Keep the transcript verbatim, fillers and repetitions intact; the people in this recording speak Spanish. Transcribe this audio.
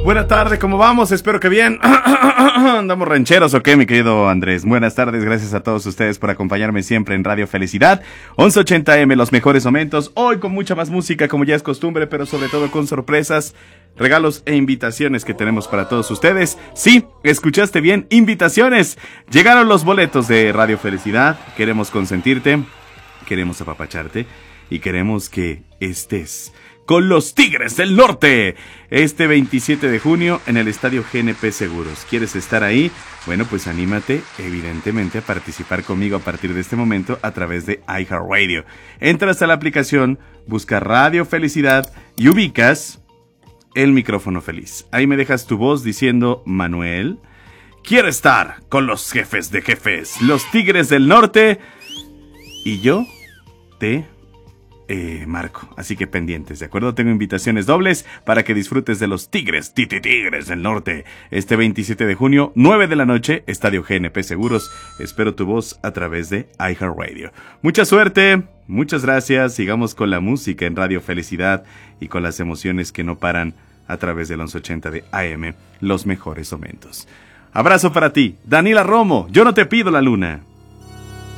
Buenas tardes, ¿cómo vamos? Espero que bien. ¿Andamos rancheros o qué, mi querido Andrés? Buenas tardes, gracias a todos ustedes por acompañarme siempre en Radio Felicidad. once ochenta eme, los mejores momentos. Hoy con mucha más música, como ya es costumbre, pero sobre todo con sorpresas, regalos e invitaciones que tenemos para todos ustedes. Sí, escuchaste bien, invitaciones. Llegaron los boletos de Radio Felicidad. Queremos consentirte, queremos apapacharte y queremos que estés con los Tigres del Norte este veintisiete de junio en el Estadio G N P Seguros. ¿Quieres estar ahí? Bueno, pues anímate evidentemente a participar conmigo a partir de este momento a través de iHeartRadio. Entras a la aplicación, busca Radio Felicidad y ubicas el micrófono feliz. Ahí me dejas tu voz diciendo: Manuel, quiero estar con los jefes de jefes, los Tigres del Norte, y yo te Eh, Marco, así que pendientes, ¿de acuerdo? Tengo invitaciones dobles para que disfrutes de los Tigres, Titi Tigres del Norte, este veintisiete de junio, nueve de la noche, Estadio G N P Seguros. Espero tu voz a través de iHeartRadio. Mucha suerte, muchas gracias, sigamos con la música en Radio Felicidad y con las emociones que no paran a través del once ochenta de A M, los mejores momentos. Abrazo para ti, Daniela Romo, yo no te pido la luna.